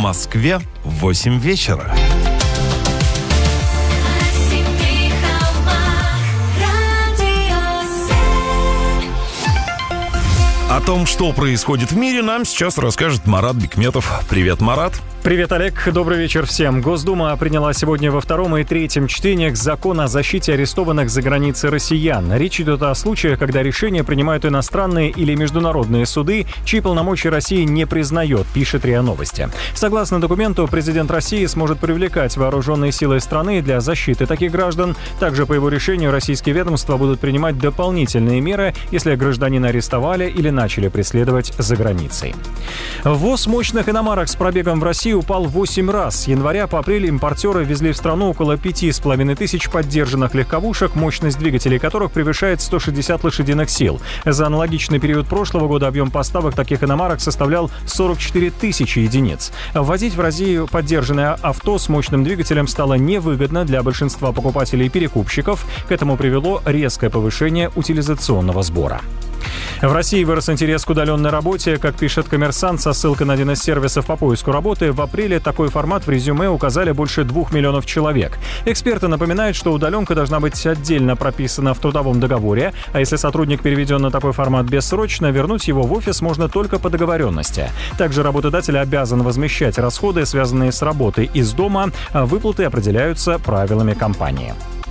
Москве 8 вечера. О том, что происходит в мире, нам сейчас расскажет Марат Бикметов. Привет, Марат. Привет, Олег. Добрый вечер всем. Госдума приняла сегодня во втором и третьем чтениях закон о защите арестованных за границей россиян. Речь идет о случаях, когда решения принимают иностранные или международные суды, чьи полномочия Россия не признает, пишет РИА Новости. Согласно документу, президент России сможет привлекать вооруженные силы страны для защиты таких граждан. Также по его решению российские ведомства будут принимать дополнительные меры, если гражданина арестовали или начали преследовать за границей. Ввоз мощных иномарок с пробегом в Россию упал 8 раз. С января по апрель импортеры ввезли в страну около 5,5 тысяч поддержанных легковушек, мощность двигателей которых превышает 160 лошадиных сил. За аналогичный период прошлого года объем поставок таких иномарок составлял 44 тысячи единиц. Ввозить в Россию поддержанное авто с мощным двигателем стало невыгодно для большинства покупателей и перекупщиков. К этому привело резкое повышение утилизационного сбора. В России вырос интерес к удаленной работе. Как пишет «Коммерсант» со ссылкой на один из сервисов по поиску работы, в апреле такой формат в резюме указали больше 2 миллионов человек. Эксперты напоминают, что удаленка должна быть отдельно прописана в трудовом договоре, а если сотрудник переведен на такой формат бессрочно, вернуть его в офис можно только по договоренности. Также работодатель обязан возмещать расходы, связанные с работой из дома, а выплаты определяются правилами компании.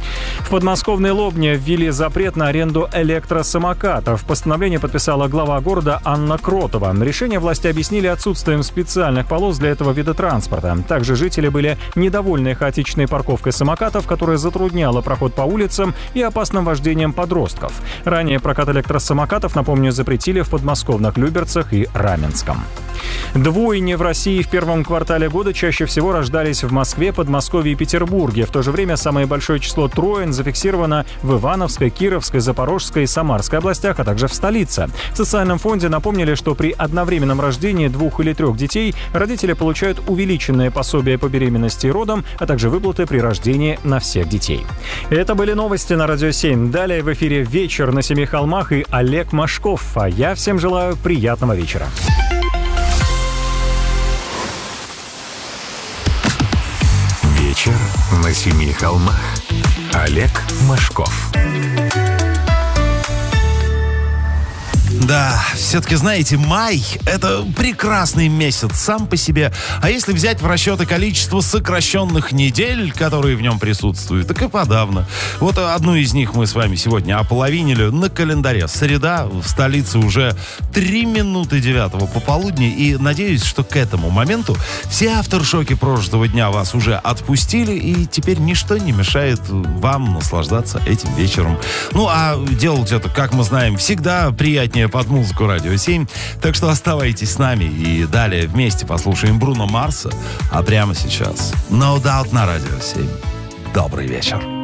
В подмосковной Лобне ввели запрет на аренду электросамокатов. Постановление подписала глава города Анна Кротова. Решение власти объяснили отсутствием специальных полос для этого вида транспорта. Также жители были недовольны хаотичной парковкой самокатов, которая затрудняла проход по улицам и опасным вождением подростков. Ранее прокат электросамокатов, напомню, запретили в подмосковных Люберцах и Раменском. Двойни в России в первом квартале года чаще всего рождались в Москве, Подмосковье и Петербурге. В то же время самое большое число троен зафиксировано в Ивановской, Кировской, Запорожской и Самарской областях, а также в столице. В социальном фонде напомнили, что при одновременном рождении 2 или 3 детей родители получают увеличенное пособие по беременности и родам, а также выплаты при рождении на всех детей. Это были новости на Радио 7. Далее в эфире «Вечер на Семи холмах» и Олег Машков. А я всем желаю приятного вечера. Вечер на Семи холмах. Олег Машков. Да, все-таки, знаете, май – это прекрасный месяц сам по себе. А если взять в расчеты количество сокращенных недель, которые в нем присутствуют, так и подавно. Вот одну из них мы с вами сегодня ополовинили на календаре. Среда, в столице уже 3 минуты 9 пополудни. И надеюсь, что к этому моменту все авторшоки прожитого дня вас уже отпустили, и теперь ничто не мешает вам наслаждаться этим вечером. Ну, а делать это, как мы знаем, всегда приятнее под музыку Радио 7. Так что оставайтесь с нами и далее вместе послушаем Бруно Марса. А прямо сейчас No Doubt на Радио 7. Добрый вечер.